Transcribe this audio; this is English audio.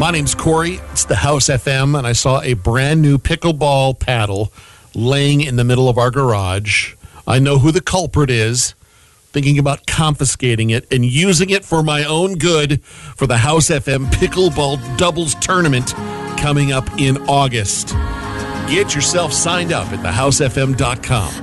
My name's Corey. It's the House FM, and I saw a brand new pickleball paddle laying in the middle of our garage. I know who the culprit is. Thinking about confiscating it and using it for my own good for the House FM Pickleball Doubles Tournament coming up in August. Get yourself signed up at thehousefm.com.